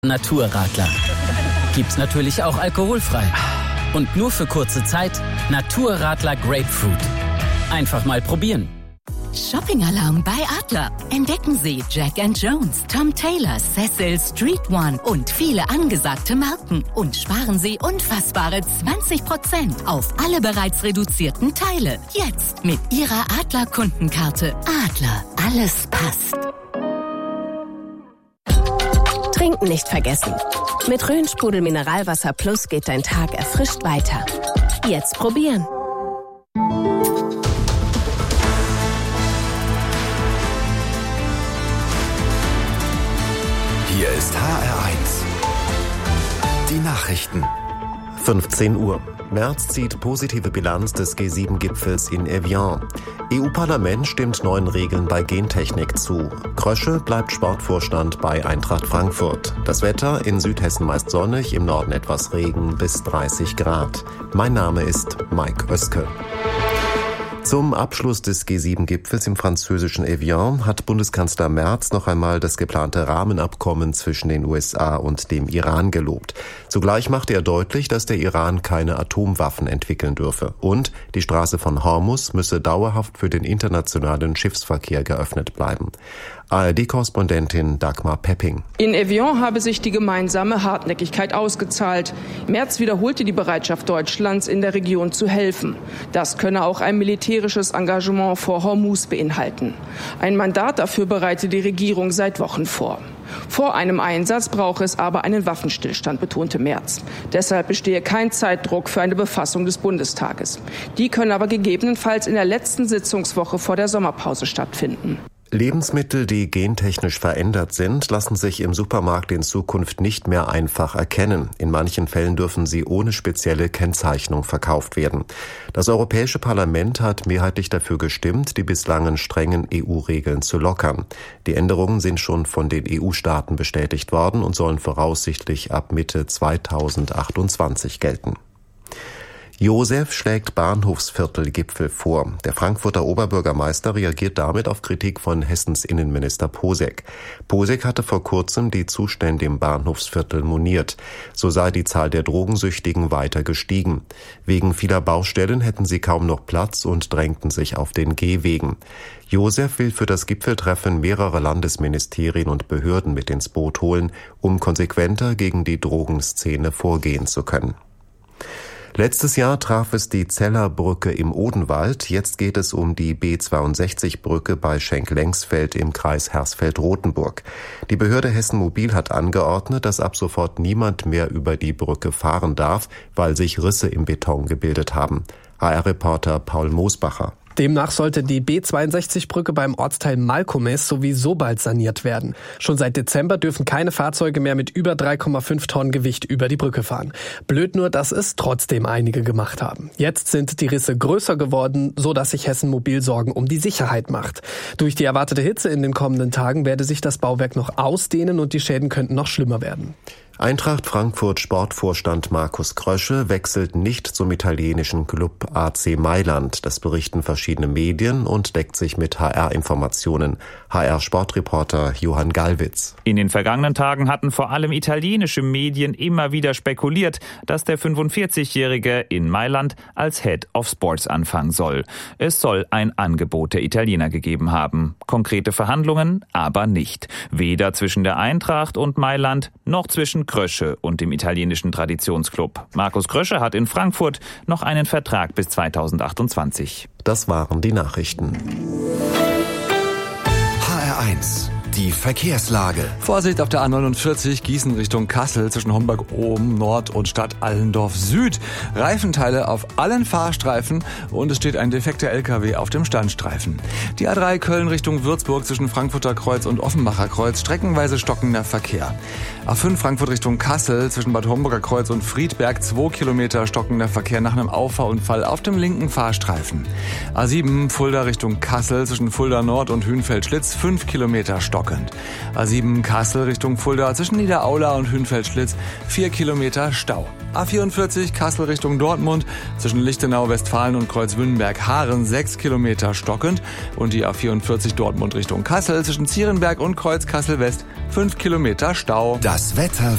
Naturradler. Gibt's natürlich auch alkoholfrei. Und nur für kurze Zeit Naturradler Grapefruit. Einfach mal probieren. Shopping-Alarm bei Adler. Entdecken Sie Jack & Jones, Tom Taylor, Cecil, Street One und viele angesagte Marken. Und sparen Sie unfassbare 20% auf alle bereits reduzierten Teile. Jetzt mit Ihrer Adler-Kundenkarte. Adler, alles passt. Trinken nicht vergessen. Mit Rhön-Sprudel Mineralwasser Plus geht dein Tag erfrischt weiter. Jetzt probieren. Hier ist HR1. Die Nachrichten. 15 Uhr. Merz zieht positive Bilanz des G7-Gipfels in Evian. EU-Parlament stimmt neuen Regeln bei Gentechnik zu. Krösche bleibt Sportvorstand bei Eintracht Frankfurt. Das Wetter in Südhessen meist sonnig, im Norden etwas Regen bis 30 Grad. Mein Name ist Mike Oeske. Zum Abschluss des G7-Gipfels im französischen Evian hat Bundeskanzler Merz noch einmal das geplante Rahmenabkommen zwischen den USA und dem Iran gelobt. Zugleich machte er deutlich, dass der Iran keine Atomwaffen entwickeln dürfe. Und die Straße von Hormuz müsse dauerhaft für den internationalen Schiffsverkehr geöffnet bleiben. ARD-Korrespondentin Dagmar Pepping. In Evian habe sich die gemeinsame Hartnäckigkeit ausgezahlt. Merz wiederholte die Bereitschaft Deutschlands, in der Region zu helfen. Das könne auch ein militärisches Engagement vor Hormuz beinhalten. Ein Mandat dafür bereite die Regierung seit Wochen vor. Vor einem Einsatz brauche es aber einen Waffenstillstand, betonte Merz. Deshalb bestehe kein Zeitdruck für eine Befassung des Bundestages. Die können aber gegebenenfalls in der letzten Sitzungswoche vor der Sommerpause stattfinden. Lebensmittel, die gentechnisch verändert sind, lassen sich im Supermarkt in Zukunft nicht mehr einfach erkennen. In manchen Fällen dürfen sie ohne spezielle Kennzeichnung verkauft werden. Das Europäische Parlament hat mehrheitlich dafür gestimmt, die bislangen strengen EU-Regeln zu lockern. Die Änderungen sind schon von den EU-Staaten bestätigt worden und sollen voraussichtlich ab Mitte 2028 gelten. Josef schlägt Bahnhofsviertelgipfel vor. Der Frankfurter Oberbürgermeister reagiert damit auf Kritik von Hessens Innenminister Posek. Posek hatte vor kurzem die Zustände im Bahnhofsviertel moniert. So sei die Zahl der Drogensüchtigen weiter gestiegen. Wegen vieler Baustellen hätten sie kaum noch Platz und drängten sich auf den Gehwegen. Josef will für das Gipfeltreffen mehrere Landesministerien und Behörden mit ins Boot holen, um konsequenter gegen die Drogenszene vorgehen zu können. Letztes Jahr traf es die Zellerbrücke im Odenwald. Jetzt geht es um die B62-Brücke bei Schenk-Lengsfeld im Kreis Hersfeld-Rotenburg. Die Behörde Hessen Mobil hat angeordnet, dass ab sofort niemand mehr über die Brücke fahren darf, weil sich Risse im Beton gebildet haben. HR-Reporter Paul Mosbacher. Demnach sollte die B62-Brücke beim Ortsteil Malkomes sowieso bald saniert werden. Schon seit Dezember dürfen keine Fahrzeuge mehr mit über 3,5 Tonnen Gewicht über die Brücke fahren. Blöd nur, dass es trotzdem einige gemacht haben. Jetzt sind die Risse größer geworden, so dass sich Hessen Mobil Sorgen um die Sicherheit macht. Durch die erwartete Hitze in den kommenden Tagen werde sich das Bauwerk noch ausdehnen und die Schäden könnten noch schlimmer werden. Eintracht Frankfurt Sportvorstand Markus Krösche wechselt nicht zum italienischen Club AC Mailand. Das berichten verschiedene Medien und deckt sich mit HR-Informationen. HR-Sportreporter Johann Gallwitz. In den vergangenen Tagen hatten vor allem italienische Medien immer wieder spekuliert, dass der 45-Jährige in Mailand als Head of Sports anfangen soll. Es soll ein Angebot der Italiener gegeben haben. Konkrete Verhandlungen aber nicht. Weder zwischen der Eintracht und Mailand noch zwischen Krösche und dem italienischen Traditionsclub. Markus Krösche hat in Frankfurt noch einen Vertrag bis 2028. Das waren die Nachrichten. HR1. Die Verkehrslage. Vorsicht auf der A49 Gießen Richtung Kassel zwischen Homburg oben Nord und Stadt Allendorf Süd. Reifenteile auf allen Fahrstreifen und es steht ein defekter LKW auf dem Standstreifen. Die A3 Köln Richtung Würzburg zwischen Frankfurter Kreuz und Offenbacher Kreuz streckenweise stockender Verkehr. A5 Frankfurt Richtung Kassel zwischen Bad Homburger Kreuz und Friedberg 2 Kilometer stockender Verkehr nach einem Auffahrunfall auf dem linken Fahrstreifen. A7 Fulda Richtung Kassel zwischen Fulda Nord und Hünfeld-Schlitz 5 Kilometer stockend. A7 Kassel Richtung Fulda zwischen Niederaula und Hünfeld-Schlitz 4 Kilometer Stau. A44 Kassel Richtung Dortmund zwischen Lichtenau, Westfalen und Kreuzwünnenberg-Haaren 6 Kilometer stockend und die A44 Dortmund Richtung Kassel zwischen Zierenberg und Kreuz Kassel West 5 Kilometer Stau. Das Wetter